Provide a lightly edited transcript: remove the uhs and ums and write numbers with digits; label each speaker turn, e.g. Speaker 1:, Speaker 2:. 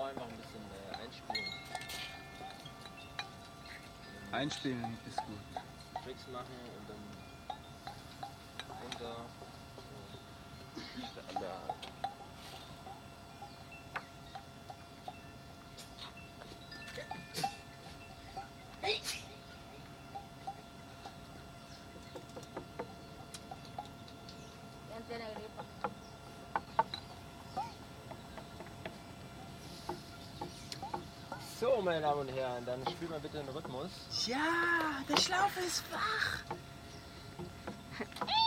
Speaker 1: brauche einfach ein bisschen einspielen.
Speaker 2: Einspielen ist gut.
Speaker 1: Tricks machen und dann runter. Standard. So, meine Damen und Herren, dann spielt mal bitte den Rhythmus.
Speaker 2: Ja, der Schlaufe ist wach.